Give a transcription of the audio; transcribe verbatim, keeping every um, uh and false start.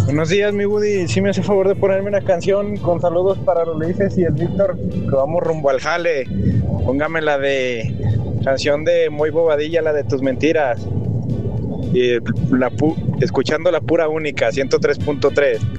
Buenos días, mi Woody. Si me hace favor de ponerme una canción con saludos para los Ulises y el Víctor, que vamos rumbo al jale. Póngame la de canción de Muy Bobadilla, la de tus mentiras. Y la pu- escuchando la pura única, ciento tres punto tres.